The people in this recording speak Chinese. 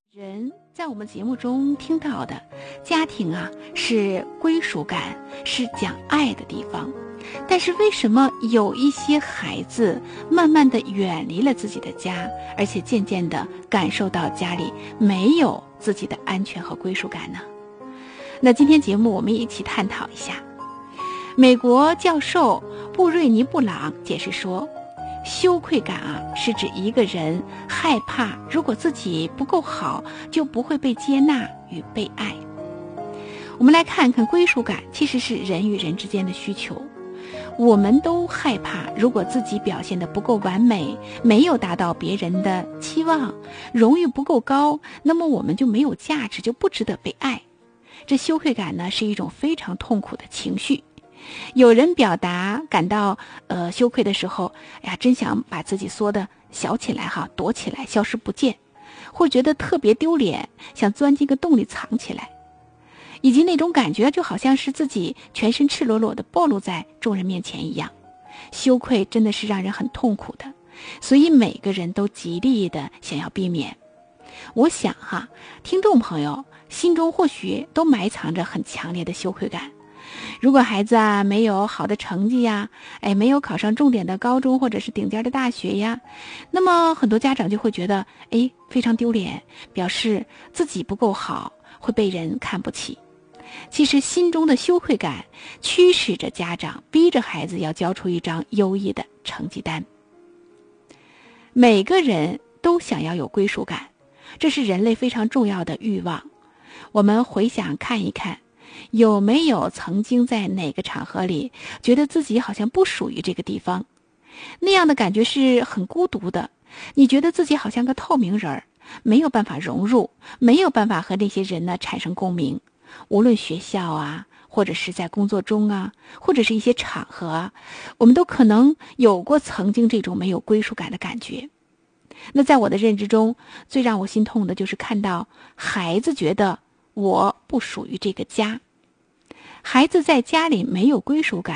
人在我们节目中听到的家庭啊，是归属感，是讲爱的地方。但是为什么有一些孩子慢慢的远离了自己的家，而且渐渐的感受到家里没有自己的安全和归属感呢？那今天节目我们一起探讨一下。美国教授布瑞尼布朗解释说，羞愧感啊，是指一个人害怕如果自己不够好，就不会被接纳与被爱。我们来看看归属感其实是人与人之间的需求。我们都害怕如果自己表现得不够完美，没有达到别人的期望，荣誉不够高，那么我们就没有价值，就不值得被爱。这羞愧感呢，是一种非常痛苦的情绪。有人表达感到羞愧的时候，哎呀，真想把自己缩得小起来哈，躲起来，消失不见，或觉得特别丢脸，想钻进个洞里藏起来，以及那种感觉就好像是自己全身赤裸裸地暴露在众人面前一样。羞愧真的是让人很痛苦的，所以每个人都极力的想要避免。我想哈，听众朋友心中或许都埋藏着很强烈的羞愧感。如果孩子啊没有好的成绩呀，没有考上重点的高中或者是顶尖的大学呀，那么很多家长就会觉得非常丢脸，表示自己不够好，会被人看不起。其实心中的羞愧感驱使着家长逼着孩子要交出一张优异的成绩单。每个人都想要有归属感，这是人类非常重要的欲望。我们回想看一看，有没有曾经在哪个场合里觉得自己好像不属于这个地方，那样的感觉是很孤独的，你觉得自己好像个透明人儿，没有办法融入，没有办法和那些人呢产生共鸣。无论学校啊，或者是在工作中啊，或者是一些场合啊，我们都可能有过曾经这种没有归属感的感觉。那在我的认知中，最让我心痛的就是看到孩子觉得我不属于这个家。孩子在家里没有归属感，